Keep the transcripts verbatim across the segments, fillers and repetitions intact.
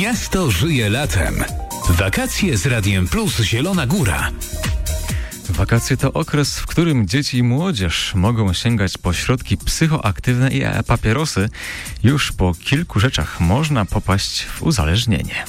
Miasto żyje latem. Wakacje z Radiem Plus Zielona Góra. Wakacje to okres, w którym dzieci i młodzież mogą sięgać po środki psychoaktywne i e-papierosy. Już po kilku rzeczach można popaść w uzależnienie.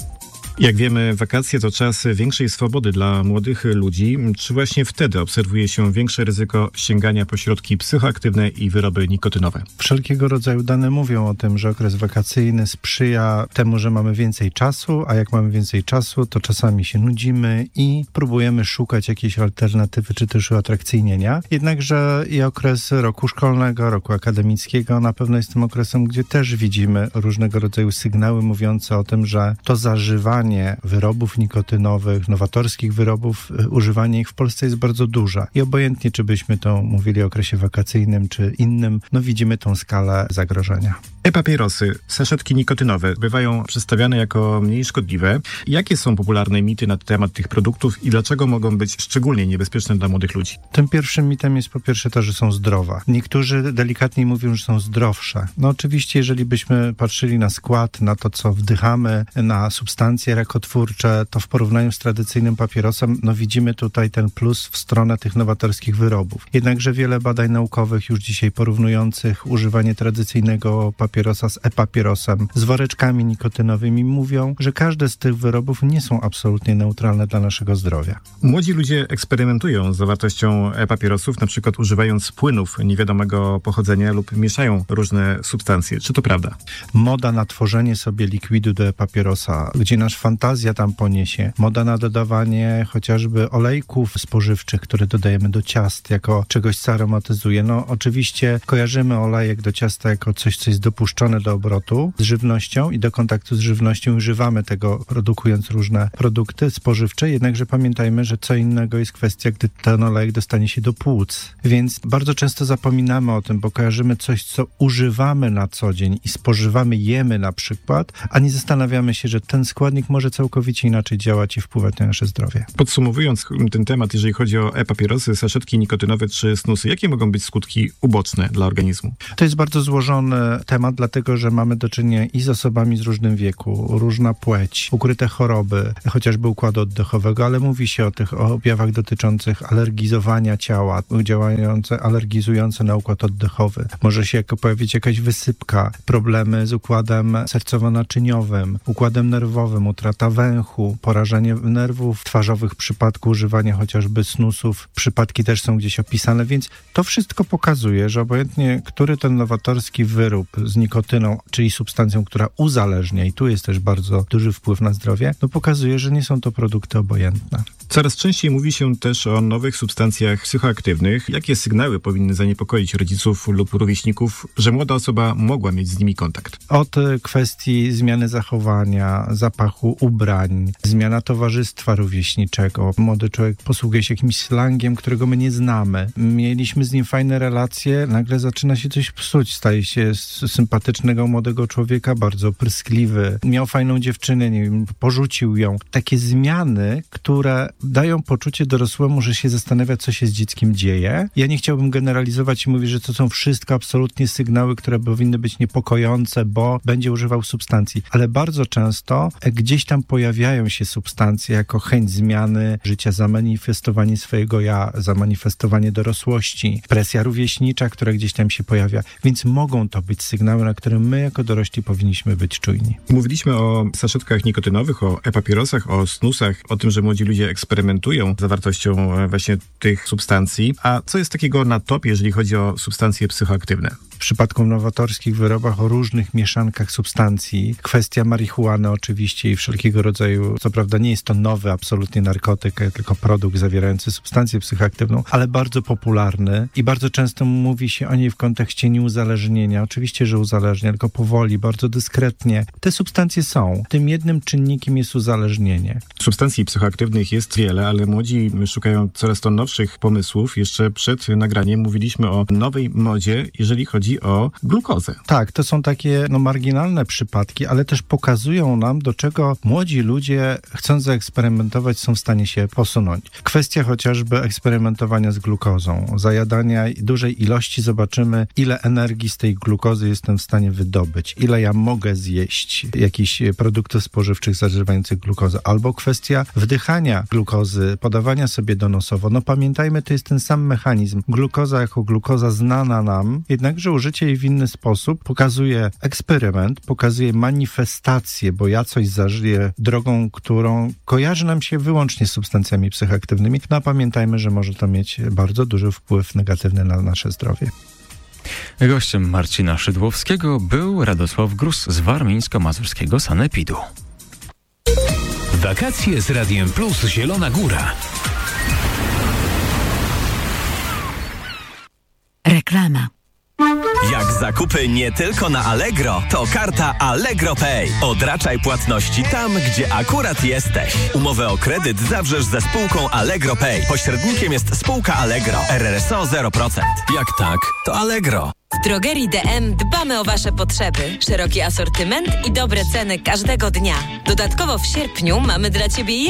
Jak wiemy, wakacje to czas większej swobody dla młodych ludzi. Czy właśnie wtedy obserwuje się większe ryzyko sięgania po środki psychoaktywne i wyroby nikotynowe? Wszelkiego rodzaju dane mówią o tym, że okres wakacyjny sprzyja temu, że mamy więcej czasu, a jak mamy więcej czasu, to czasami się nudzimy i próbujemy szukać jakiejś alternatywy, czy też uatrakcyjnienia. Jednakże i okres roku szkolnego, roku akademickiego na pewno jest tym okresem, gdzie też widzimy różnego rodzaju sygnały mówiące o tym, że to zażywanie wyrobów nikotynowych, nowatorskich wyrobów, używanie ich w Polsce jest bardzo duże. I obojętnie, czy byśmy to mówili o okresie wakacyjnym, czy innym, no widzimy tą skalę zagrożenia. E-papierosy, saszetki nikotynowe bywają przedstawiane jako mniej szkodliwe. Jakie są popularne mity na temat tych produktów i dlaczego mogą być szczególnie niebezpieczne dla młodych ludzi? Tym pierwszym mitem jest po pierwsze to, że są zdrowe. Niektórzy delikatniej mówią, że są zdrowsze. No oczywiście, jeżeli byśmy patrzyli na skład, na to, co wdychamy, na substancje rakotwórcze, to w porównaniu z tradycyjnym papierosem, no widzimy tutaj ten plus w stronę tych nowatorskich wyrobów. Jednakże wiele badań naukowych już dzisiaj porównujących używanie tradycyjnego papierosa z e-papierosem, z woreczkami nikotynowymi mówią, że każde z tych wyrobów nie są absolutnie neutralne dla naszego zdrowia. Młodzi ludzie eksperymentują z zawartością e-papierosów, na przykład używając płynów niewiadomego pochodzenia lub mieszają różne substancje. Czy to prawda? Moda na tworzenie sobie likwidu do e-papierosa, gdzie nasz fantazja tam poniesie. Moda na dodawanie chociażby olejków spożywczych, które dodajemy do ciast jako czegoś, co aromatyzuje. No oczywiście kojarzymy olejek do ciasta jako coś, co jest dopuszczone do obrotu z żywnością i do kontaktu z żywnością. Używamy tego, produkując różne produkty spożywcze, jednakże pamiętajmy, że co innego jest kwestia, gdy ten olejek dostanie się do płuc. Więc bardzo często zapominamy o tym, bo kojarzymy coś, co używamy na co dzień i spożywamy, jemy na przykład, a nie zastanawiamy się, że ten składnik może całkowicie inaczej działać i wpływać na nasze zdrowie. Podsumowując ten temat, jeżeli chodzi o e-papierosy, saszetki nikotynowe czy snusy, jakie mogą być skutki uboczne dla organizmu? To jest bardzo złożony temat, dlatego że mamy do czynienia i z osobami z różnym wieku, różna płeć, ukryte choroby, chociażby układu oddechowego, ale mówi się o tych objawach dotyczących alergizowania ciała, działające, alergizujące na układ oddechowy. Może się pojawić jakaś wysypka, problemy z układem sercowo-naczyniowym, układem nerwowym, utrata węchu, porażenie nerwów twarzowych w przypadku używania chociażby snusów. Przypadki też są gdzieś opisane, więc to wszystko pokazuje, że obojętnie, który ten nowatorski wyrób z nikotyną, czyli substancją, która uzależnia i tu jest też bardzo duży wpływ na zdrowie, no pokazuje, że nie są to produkty obojętne. Coraz częściej mówi się też o nowych substancjach psychoaktywnych. Jakie sygnały powinny zaniepokoić rodziców lub rówieśników, że młoda osoba mogła mieć z nimi kontakt? Od kwestii zmiany zachowania, zapachu ubrań, zmiana towarzystwa rówieśniczego. Młody człowiek posługuje się jakimś slangiem, którego my nie znamy. Mieliśmy z nim fajne relacje, nagle zaczyna się coś psuć. Staje się z sympatycznego młodego człowieka bardzo pryskliwy. Miał fajną dziewczynę, nie wiem, porzucił ją. Takie zmiany, które dają poczucie dorosłemu, że się zastanawia, co się z dzieckiem dzieje. Ja nie chciałbym generalizować i mówić, że to są wszystko absolutnie sygnały, które powinny być niepokojące, bo będzie używał substancji. Ale bardzo często gdzieś tam pojawiają się substancje jako chęć zmiany życia, zamanifestowanie swojego ja, zamanifestowanie dorosłości, presja rówieśnicza, która gdzieś tam się pojawia. Więc mogą to być sygnały, na które my jako dorośli powinniśmy być czujni. Mówiliśmy o saszetkach nikotynowych, o e-papierosach, o snusach, o tym, że młodzi ludzie eksperymentują z zawartością właśnie tych substancji. A co jest takiego na topie, jeżeli chodzi o substancje psychoaktywne? W przypadku nowatorskich wyrobach o różnych mieszankach substancji, kwestia marihuany oczywiście i wszelkiego rodzaju, co prawda nie jest to nowy absolutnie narkotyk, tylko produkt zawierający substancję psychoaktywną, ale bardzo popularny i bardzo często mówi się o niej w kontekście nieuzależnienia. Oczywiście, że uzależnia, tylko powoli, bardzo dyskretnie. Te substancje są. Tym jednym czynnikiem jest uzależnienie. Substancji psychoaktywnych jest wiele, ale młodzi szukają coraz to nowszych pomysłów. Jeszcze przed nagraniem mówiliśmy o nowej modzie, jeżeli chodzi chodzi o glukozę. Tak, to są takie no, marginalne przypadki, ale też pokazują nam, do czego młodzi ludzie, chcąc zaeksperymentować, są w stanie się posunąć. Kwestia chociażby eksperymentowania z glukozą, zajadania dużej ilości, zobaczymy, ile energii z tej glukozy jestem w stanie wydobyć, ile ja mogę zjeść jakichś produktów spożywczych zażywających glukozę, albo kwestia wdychania glukozy, podawania sobie donosowo. No pamiętajmy, to jest ten sam mechanizm. Glukoza jako glukoza znana nam, jednakże użycie jej w inny sposób pokazuje eksperyment, pokazuje manifestację, bo ja coś zażyję drogą, którą kojarzy nam się wyłącznie z substancjami psychoaktywnymi. No a pamiętajmy, że może to mieć bardzo duży wpływ negatywny na nasze zdrowie. Gościem Marcina Szydłowskiego był Radosław Grus z warmińsko-mazurskiego sanepidu. Wakacje z Radiem Plus Zielona Góra. Reklama. Jak zakupy nie tylko na Allegro, to karta Allegro Pay. Odraczaj płatności tam, gdzie akurat jesteś. Umowę o kredyt zawrzesz ze spółką Allegro Pay. Pośrednikiem jest spółka Allegro. R R S O zero procent. Jak tak, to Allegro. W Drogerii D M dbamy o Wasze potrzeby. Szeroki asortyment i dobre ceny każdego dnia. Dodatkowo w sierpniu mamy dla Ciebie